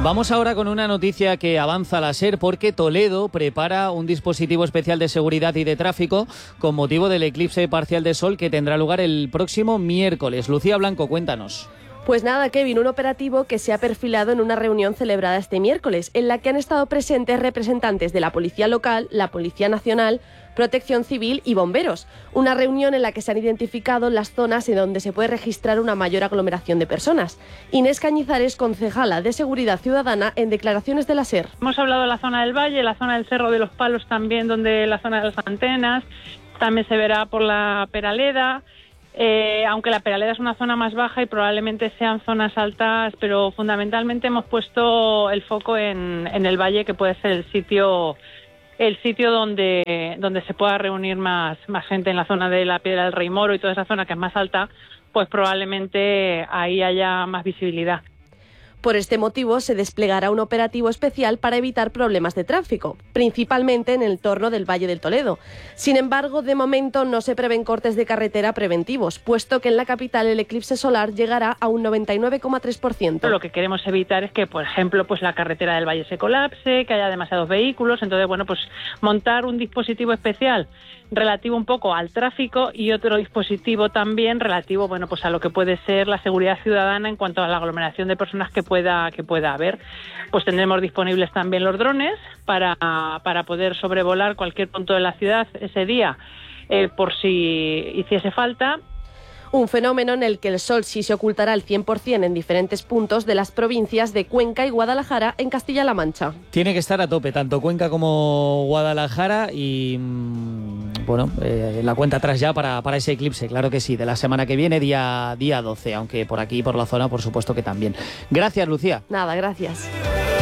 Vamos ahora con una noticia que avanza la SER, porque Toledo prepara un dispositivo especial de seguridad y de tráfico con motivo del eclipse parcial de sol que tendrá lugar el próximo miércoles. Lucía Blanco, cuéntanos. Pues nada, Kevin, un operativo que se ha perfilado en una reunión celebrada este miércoles, en la que han estado presentes representantes de la Policía Local, la Policía Nacional, Protección Civil y bomberos. Una reunión en la que se han identificado las zonas en donde se puede registrar una mayor aglomeración de personas. Inés Cañizares, concejala de Seguridad Ciudadana, en declaraciones de la SER. Hemos hablado de la zona del Valle, la zona del Cerro de los Palos también, donde la zona de las antenas, también se verá por la Peraleda. Aunque la Peraleda es una zona más baja y probablemente sean zonas altas, pero fundamentalmente hemos puesto el foco en el Valle, que puede ser el sitio donde se pueda reunir más gente. En la zona de la Piedra del Rey Moro y toda esa zona que es más alta, pues probablemente ahí haya más visibilidad. Por este motivo se desplegará un operativo especial para evitar problemas de tráfico, principalmente en el entorno del Valle del Toledo. Sin embargo, de momento no se prevén cortes de carretera preventivos, puesto que en la capital el eclipse solar llegará a un 99,3%. Lo que queremos evitar es que, por ejemplo, pues la carretera del Valle se colapse, que haya demasiados vehículos. Entonces, bueno, pues montar un dispositivo especial relativo un poco al tráfico y otro dispositivo también relativo, bueno, pues a lo que puede ser la seguridad ciudadana en cuanto a la aglomeración de personas que pueda haber. Pues tendremos disponibles también los drones para poder sobrevolar cualquier punto de la ciudad ese día, por si hiciese falta. Un fenómeno en el que el sol sí se ocultará al 100% en diferentes puntos de las provincias de Cuenca y Guadalajara en Castilla-La Mancha. Tiene que estar a tope, tanto Cuenca como Guadalajara, y la cuenta atrás ya para ese eclipse, claro que sí, de la semana que viene, día 12, aunque por aquí, por la zona, por supuesto que también. Gracias, Lucía. Nada, gracias.